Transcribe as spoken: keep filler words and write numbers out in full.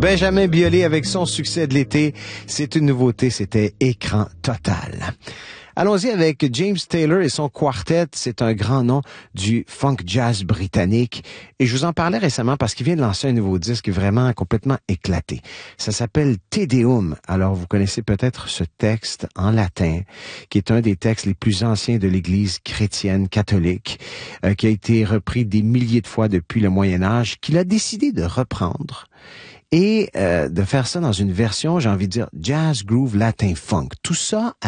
Benjamin Biolay avec son succès de l'été. C'est une nouveauté, c'était Écran total. Allons-y avec James Taylor et son quartet. C'est un grand nom du funk jazz britannique. Et je vous en parlais récemment parce qu'il vient de lancer un nouveau disque vraiment complètement éclaté. Ça s'appelle Te Deum. Alors, vous connaissez peut-être ce texte en latin, qui est un des textes les plus anciens de l'Église chrétienne catholique, euh, qui a été repris des milliers de fois depuis le Moyen Âge, qu'il a décidé de reprendre et euh, de faire ça dans une version, j'ai envie de dire, jazz, groove, latin, funk. Tout ça